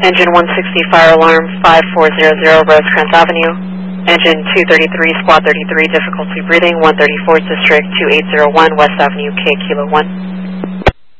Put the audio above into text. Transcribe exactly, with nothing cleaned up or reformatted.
Engine one sixty, fire alarm five four zero zero, Rosecrans Avenue. Engine two thirty-three, squad thirty-three, difficulty breathing, one thirty-fourth District, two eight zero one, West Avenue, K Kilo one.